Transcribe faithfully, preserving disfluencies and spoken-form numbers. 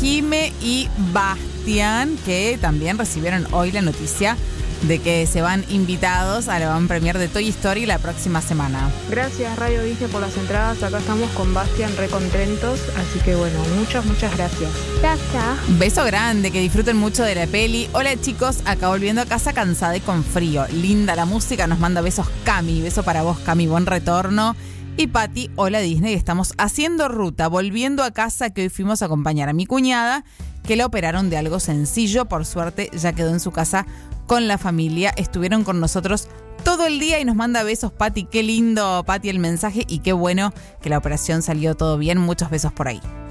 Jime y Bastián, que también recibieron hoy la noticia de que se van invitados a la van premier de Toy Story la próxima semana. Gracias Radio Disney por las entradas, acá estamos con Bastián re contentos, así que bueno, muchas, muchas gracias. Gracias. Beso grande, que disfruten mucho de la peli. Hola chicos, acá volviendo a casa cansada y con frío. Linda la música, nos manda besos Cami, beso para vos Cami, buen retorno. Y Pati, hola Disney, estamos haciendo ruta, volviendo a casa, que hoy fuimos a acompañar a mi cuñada, que la operaron de algo sencillo, por suerte ya quedó en su casa con la familia, estuvieron con nosotros todo el día y nos manda besos Pati, qué lindo Pati el mensaje y qué bueno que la operación salió todo bien, muchos besos por ahí.